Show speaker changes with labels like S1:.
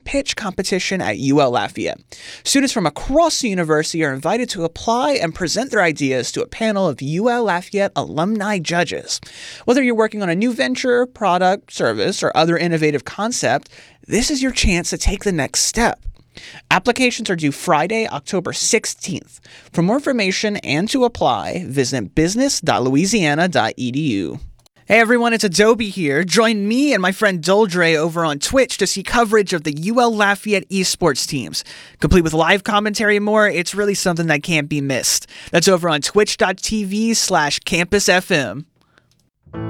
S1: pitch competition at UL Lafayette. Students from across the university are invited to apply and present their ideas to a panel of UL Lafayette alumni judges. Whether you're working on a new venture, product, service, or other innovative concept, this is your chance to take the next step. Applications are due Friday, October 16th. For more information and to apply, visit business.louisiana.edu. Hey everyone, it's Adobe here. Join me and my friend Doldre over on Twitch to see coverage of the UL Lafayette esports teams. Complete with live commentary and more, it's really something that can't be missed. That's over on twitch.tv/campusfm.